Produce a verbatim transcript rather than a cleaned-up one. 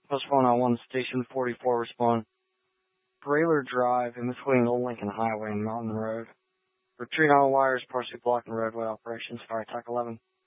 Post one oh one, Station forty-four, respond. Brailer Drive in between Old Lincoln Highway and Mountain Road. Retreat on wires partially blocking roadway operations. Fire Attack eleven.